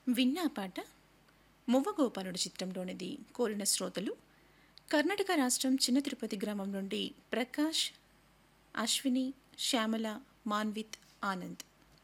విన్నా పాట మువ్వగోపాలుడు చిత్రంలోనిది కోరిన శ్రోతలు కర్ణాటక రాష్ట్రం చిన్న తిరుపతి గ్రామం నుండి ప్రకాష్, అశ్విని, శ్యామల, మాన్విత్, ఆనంద్.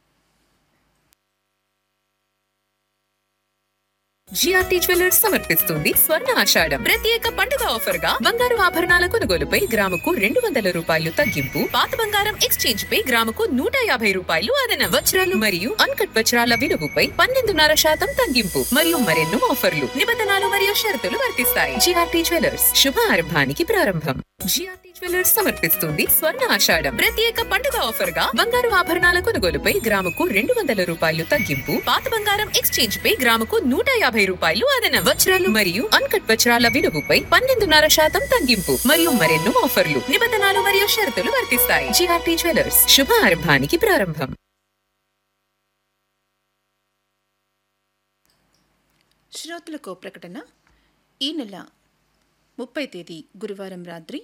జిఆర్టీ జ్యువెలర్స్ సమర్పిస్తుంది స్వర్ణ ఆషాఢం ప్రత్యేక పండుగ ఆఫర్ గా బంగారు ఆభరణాల కొనుగోలుపై గ్రాముకు 200 రూపాయలు తగ్గింపు, పాత బంగారం ఎక్స్చేంజ్ పై గ్రాముకు 150 రూపాయలు అదన, వజ్రాలు మరియు అన్కట్ వజ్రాల విలువపై 12.5% తగ్గింపు మరియు మరెన్నో ఆఫర్లు, నిబంధనలు మరియు షరతులు వర్తిస్తాయి. జిఆర్టీ జ్యువెలర్స్ శుభారంభానికి ప్రారంభం. జిఆర్టీ జ్యువెలర్స్ సమర్పిస్తుంది స్వర్ణ ఆషాఢం ప్రత్యేక పండుగ ఆఫర్ గా బంగారు ఆభరణాల కొనుగోలుపై గ్రాముకు 200 రూపాయలు తగ్గింపు, పాత బంగారం ఎక్స్చేంజ్ పై గ్రాముకు 150 రూపాయలు అదన, వజ్రాలు మరియు అన్కట్ వజ్రాల విలువపై 12.5% తగ్గింపు మరియు మరెన్నో ఆఫర్లు, నిబంధనలు మరియు షరతులు వర్తిస్తాయి. జిఆర్టీ జ్యువెలర్స్ శుభారంభానికి ప్రారంభం. శ్రోతలకు ప్రకటన. ఈ నెల 30 తేదీ గురువారం రాత్రి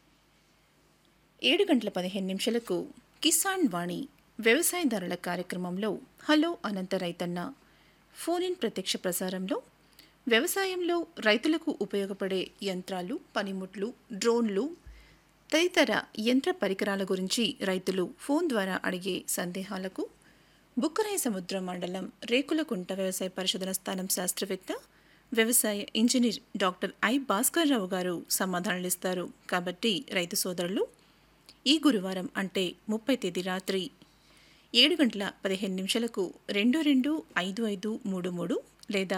7:15 కిసాన్ వాణి వ్యవసాయదారుల కార్యక్రమంలో హలో అనంత రైతన్న ఫోన్ ఇన్ ప్రత్యక్ష ప్రసారంలో వ్యవసాయంలో రైతులకు ఉపయోగపడే యంత్రాలు, పనిముట్లు, డ్రోన్లు తదితర యంత్ర పరికరాల గురించి రైతులు ఫోన్ ద్వారా అడిగే సందేహాలకు బుక్కరాయ సముద్రం మండలం రేకులకుంట వ్యవసాయ పరిశోధన స్థానం శాస్త్రవేత్త, వ్యవసాయ engineer doctor I Bhaskar Rao గారు సమాధానాలిస్తారు. కాబట్టి రైతు సోదరులు ఈ గురువారం అంటే 30 తేదీ రాత్రి 7:15 225533 లేదా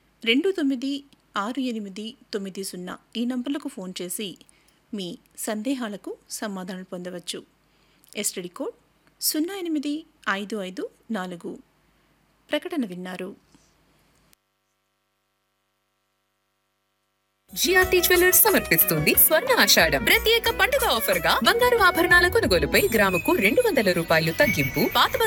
296890 ఈ నంబర్లకు ఫోన్ చేసి మీ సందేహాలకు సమాధానాలు పొందవచ్చు. STD code 08554. ప్రకటన విన్నారు. జిఆర్టీ జ్యువెలర్స్ సమర్పిస్తుంది స్వర్ణ ఆషాఢం ప్రత్యేక పండుగ ఆఫర్ గా బంగారు ఆభరణాల కొనుగోలుపై గ్రాముకు 200 రూపాయలు తగ్గింపు, పాత